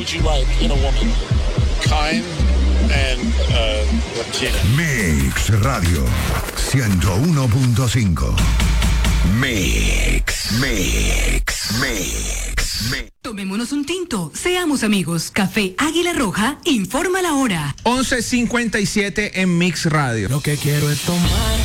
would you like in a woman? Kind and Latina. Mix Radio 101.5. Mix. Tomémonos un tinto, seamos amigos. Café Águila Roja informa la hora. 11:57 en Mix Radio. Lo que quiero es tomar